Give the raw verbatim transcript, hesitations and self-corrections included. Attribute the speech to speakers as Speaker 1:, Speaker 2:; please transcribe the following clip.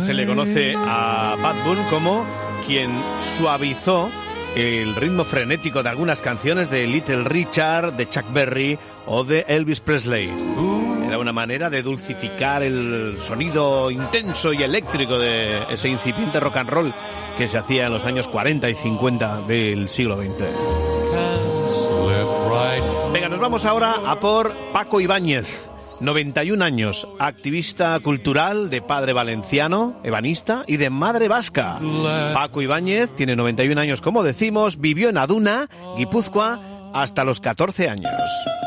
Speaker 1: Se le conoce a Bad Bunny como quien suavizó el ritmo frenético de algunas canciones de Little Richard, de Chuck Berry o de Elvis Presley. Era una manera de dulcificar el sonido intenso y eléctrico de ese incipiente rock and roll que se hacía en los años cuarenta y cincuenta del siglo veinte. Venga, nos vamos ahora a por Paco Ibáñez. noventa y un años, activista cultural, de padre valenciano, ebanista, y de madre vasca. Paco Ibáñez tiene noventa y un años, como decimos, vivió en Aduna, Guipúzcoa, hasta los catorce años.